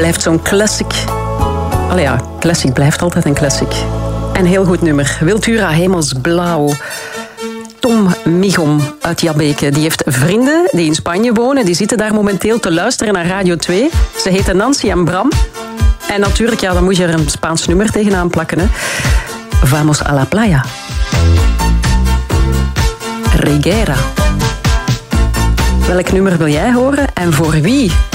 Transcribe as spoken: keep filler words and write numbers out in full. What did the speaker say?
blijft zo'n classic. Allee ja, classic blijft altijd een classic. Een heel goed nummer. Wiltura Hemelsblauw. Tom Michom uit Jabbeke. Die heeft vrienden die in Spanje wonen. Die zitten daar momenteel te luisteren naar Radio twee. Ze heten Nancy en Bram. En natuurlijk, ja, dan moet je er een Spaans nummer tegenaan plakken. Hè. Vamos a la playa. Reguera. Welk nummer wil jij horen en voor wie?